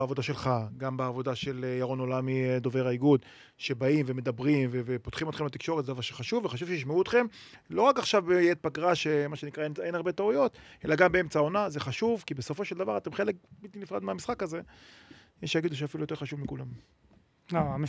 בעבודה שלך, גם בעבודה של ירון עולמי, דובר האיגוד, שבאים ומדברים ופותחים אתכם לתקשורת, זה דבר שחשוב, וחשוב שישמעו אתכם, לא רק עכשיו בעת פגרה, שמה שנקרא אין הרבה טעויות, אלא גם באמצע העונה, זה חשוב, כי בסופו של דבר אתם חלק בלתי נפרד מהמשחק הזה, יש שיגידו שאפילו יותר חשוב מכולם. לא,